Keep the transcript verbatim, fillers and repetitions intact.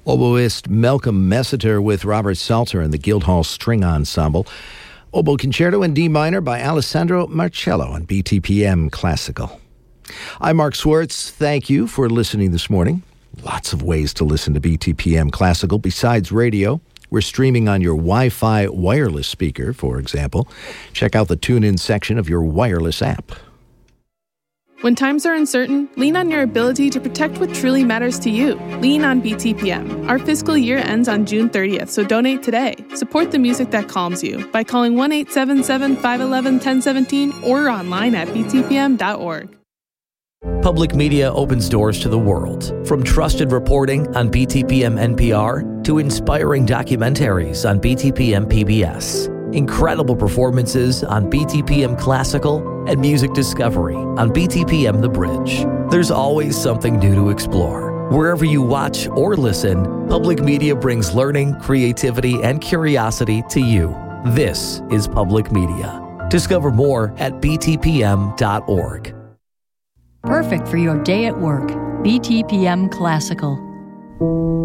Oboist Malcolm Messiter with Robert Salter and the Guildhall String Ensemble. Oboe Concerto in D minor by Alessandro Marcello on B T P M Classical. I'm Mark Swartz. Thank you for listening this morning. Lots of ways to listen to B T P M Classical besides radio. We're streaming on your Wi-Fi wireless speaker, for example. Check out the TuneIn section of your wireless app. When times are uncertain, lean on your ability to protect what truly matters to you. Lean on B T P M. Our fiscal year ends on June thirtieth, so donate today. Support the music that calms you by calling one eight seven seven, five one one, one zero one seven or online at b t p m dot org. Public media opens doors to the world. From trusted reporting on B T P M N P R to inspiring documentaries on B T P M P B S. Incredible performances on B T P M Classical and music discovery on B T P M The Bridge. There's always something new to explore. Wherever you watch or listen, public media brings learning, creativity, and curiosity to you. This is public media. Discover more at b t p m dot org. Perfect for your day at work. B T P M Classical.